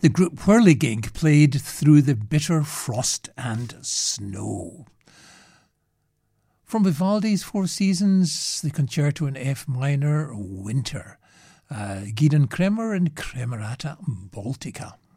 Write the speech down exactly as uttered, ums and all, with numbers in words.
The group Whirligig played Through the Bitter Frost and Snow. From Vivaldi's Four Seasons, the Concerto in F minor, Winter. Uh, Gideon Kremer and Kremerata Baltica.